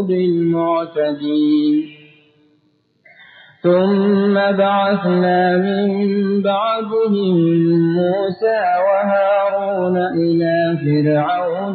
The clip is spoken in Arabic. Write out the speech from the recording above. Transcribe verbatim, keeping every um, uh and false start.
بالمعتدين ثم بعثنا من بعدهم موسى وهارون إلى فرعون